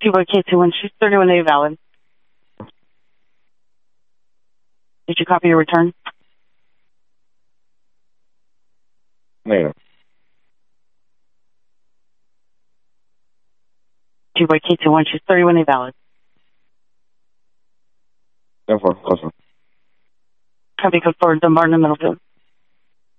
Boy K21, she's 31A valid. Did you copy your return? Later. Boy K21, she's 31A valid. Therefore, closer. Copy code forward to Martin in Middlefield.